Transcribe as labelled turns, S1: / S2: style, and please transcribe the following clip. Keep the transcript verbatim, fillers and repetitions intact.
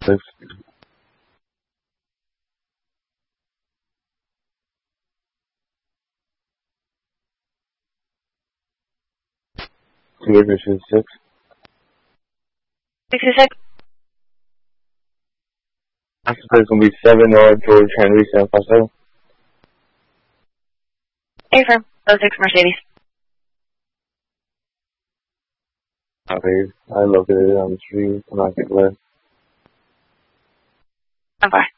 S1: six. Two Baker Street six.
S2: sixty-six.
S1: Access is going to be seven North George Henry seven five seven.
S2: Affirm. oh six Mercedes.
S1: Okay, I located it on the street. I'm not getting left.
S2: I'm fine.